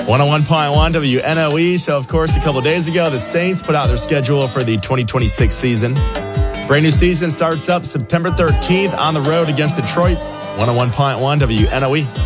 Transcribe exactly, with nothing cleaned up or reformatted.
one oh one point one W N O E. So, of course, a couple days ago, the Saints put out their schedule for the twenty twenty-six season. Brand new season starts up September thirteenth on the road against Detroit. one oh one point one W N O E.